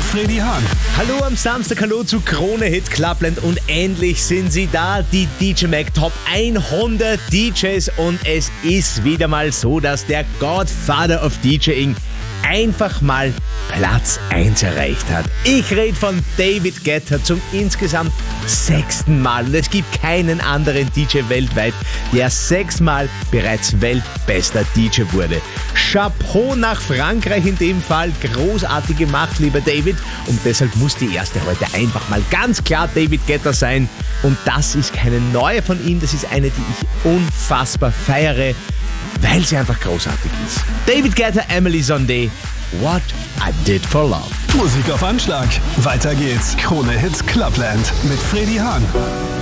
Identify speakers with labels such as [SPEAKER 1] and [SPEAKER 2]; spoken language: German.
[SPEAKER 1] Freddy Hahn.
[SPEAKER 2] Hallo am Samstag, hallo zu Krone Hit Clubland und endlich sind sie da, die DJ Mag Top 100 DJs und es ist wieder mal so, dass der Godfather of DJing einfach mal Platz 1 erreicht hat. Ich rede von David Guetta zum insgesamt 6. Mal und es gibt keinen anderen DJ weltweit, der 6 Mal bereits weltbester DJ wurde. Chapeau nach Frankreich in dem Fall, großartig gemacht, lieber David, und deshalb muss die erste heute einfach mal ganz klar David Guetta sein und das ist keine neue von ihm, das ist eine, die ich unfassbar feiere, weil sie einfach großartig ist. David Guetta, Emily Sondé, What I Did for Love.
[SPEAKER 1] Musik auf Anschlag. Weiter geht's. Krone Hit Clubland mit Freddy Hahn.